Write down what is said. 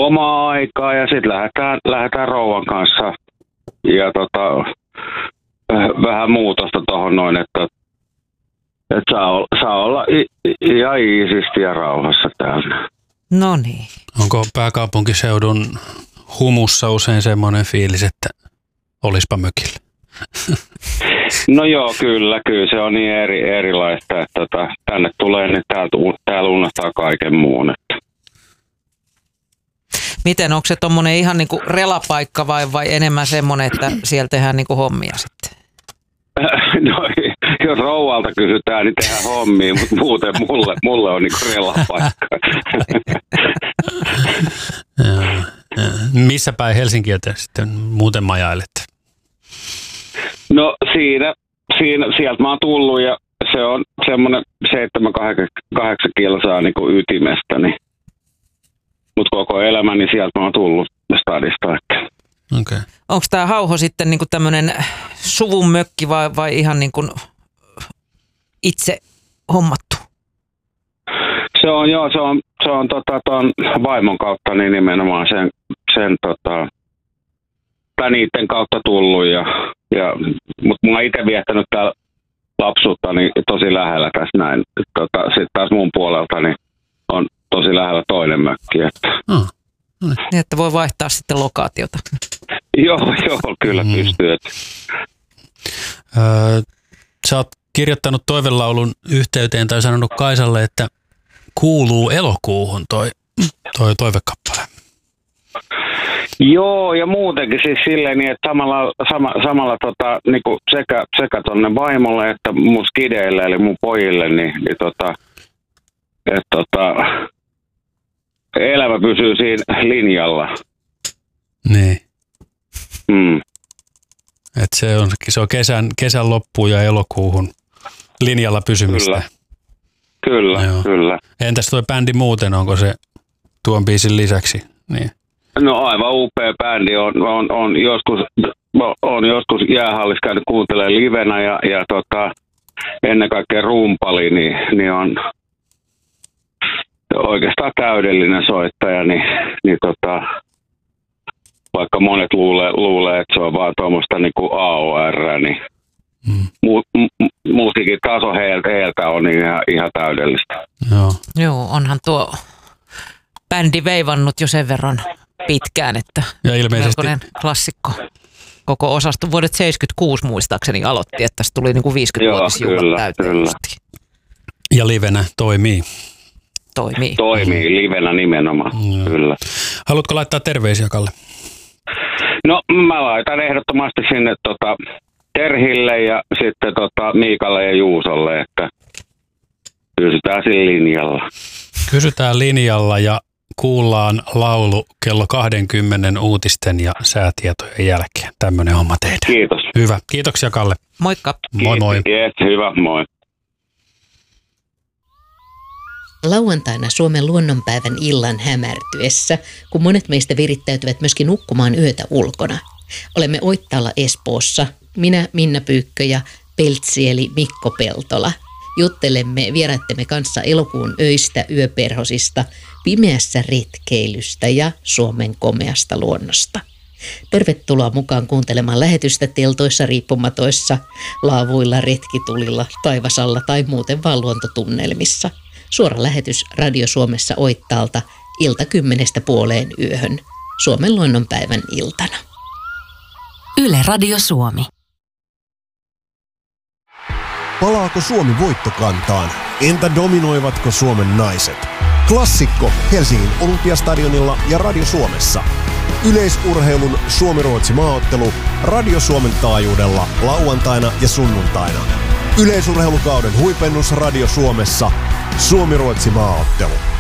omaa aikaa ja sitten lähdetään rouvan kanssa. Ja vähän muutosta tuohon noin, että saa olla ihan iisisti ja rauhassa täällä. No niin. Onko pääkaupunkiseudun humussa usein semmoinen fiilis, että olispa mökillä? No joo, kyllä se on niin erilaista, että tänne tulee, niin täällä unohtaa kaiken muun. Että. Miten, onko se tommonen ihan niinku relapaikka vai enemmän semmoinen, että siellä tehdään niinku hommia sitten? No, jos rouvalta kysytään, niin tehdään hommia, mutta muuten mulle on niinku relapaikka. Missä päin Helsinkiä te sitten muuten majailette? No sieltä mä oon tullut ja se on semmoinen 7-8 kilsaa niinku ytimestä, niin. Mutta koko elämäni sieltä mä oon tullut stadista. Okay. Onko tämä Hauho sitten niinku tämmöinen suvun mökki vai ihan niinku itse hommattu? Se on ton vaimon kautta niin nimenomaan sen niiden kautta tullut mutta mä oon itse viettänyt täällä lapsuutta niin tosi lähellä tässä näin. Sitten taas mun puolelta niin on tosi lähellä toinen mökki. Niin, että voi vaihtaa sitten lokaatiota. Joo, kyllä pystyy. Sä oot kirjoittanut toivelaulun yhteyteen tai sanonut Kaisalle, että kuuluu elokuuhun toi toivekappale. Joo, ja muutenkin siis silleen niin, että samalla niinku sekä tonne vaimolle että mun skideille eli mun pojille, niin elämä pysyy siinä linjalla. Niin. Et se on kesän loppuun ja elokuuhun linjalla pysymistä. Kyllä. Entäs toi bändi muuten, onko se tuon biisin lisäksi? Niin. No aivan upea bändi. On joskus jäähallissa käynyt kuuntelemaan livenä ja ennen kaikkea rumpali, niin on oikeastaan täydellinen soittaja, niin vaikka monet luulee, että se on vaan tuommoista niinku AOR, niin musiikin taso heiltä on ihan täydellistä. Joo, onhan tuo bändi veivannut jo sen verran pitkään, että ja ilmeisesti melkoinen klassikko. Koko osasto vuodet 76 muistaakseni aloitti, että tässä tuli niinku 50-vuotisjuhlat täyteen. Ja livenä toimii. Toimii livenä nimenomaan, kyllä. Haluatko laittaa terveisiä, Kalle? No mä laitan ehdottomasti sinne Terhille ja sitten Miikalle ja Juusolle, että pysytään siinä linjalla. Kysytään linjalla ja kuullaan laulu kello 20 uutisten ja säätietojen jälkeen. Tämmöinen homma tehdään. Kiitos. Hyvä. Kiitoksia, Kalle. Moikka. Moi moi. Yes, hyvä, moi. Lauantaina Suomen luonnonpäivän illan hämärtyessä, kun monet meistä virittäytyvät myöskin nukkumaan yötä ulkona. Olemme Oittaalla Espoossa, minä Minna Pyykkö ja Peltsi eli Mikko Peltola. Juttelemme vieraittemme kanssa elokuun öistä, yöperhosista, pimeässä retkeilystä ja Suomen komeasta luonnosta. Tervetuloa mukaan kuuntelemaan lähetystä teltoissa, riippumatoissa, laavuilla, retkitulilla, taivasalla tai muuten vaan luontotunnelmissa. Suora lähetys Radio Suomessa Oittaalta ilta 10:00 Suomen luonnonpäivän iltana. Yle Radio Suomi. Palaako Suomi voittokantaan? Entä dominoivatko Suomen naiset? Klassikko Helsingin Olympiastadionilla ja Radio Suomessa. Yleisurheilun Suomi-Ruotsi maaottelu Radio Suomen taajuudella lauantaina ja sunnuntaina. Yleisurheilukauden huipennus Radio Suomessa. Suomi-Ruotsi maaottelu.